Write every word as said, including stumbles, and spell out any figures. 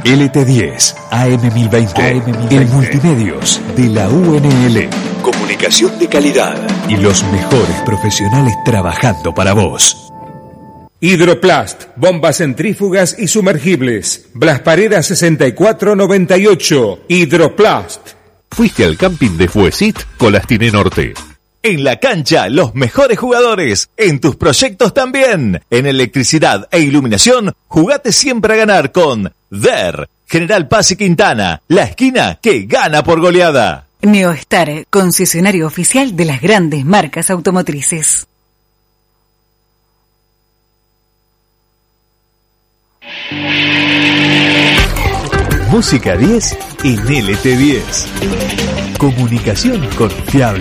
L T diez, A M mil veinte, el Multimedios de la U N L. Comunicación de calidad y los mejores profesionales trabajando para vos. Hidroplast, bombas centrífugas y sumergibles. Blas Paredes sesenta y cuatro noventa y ocho. Hidroplast. ¿Fuiste al camping de Fuesit? Colastiné Norte. En la cancha, los mejores jugadores. En tus proyectos también. En electricidad e iluminación, jugate siempre a ganar con D E R. General Paz y Quintana, la esquina que gana por goleada. Neostar, concesionario oficial de las grandes marcas automotrices. Música diez en L T diez. Comunicación confiable.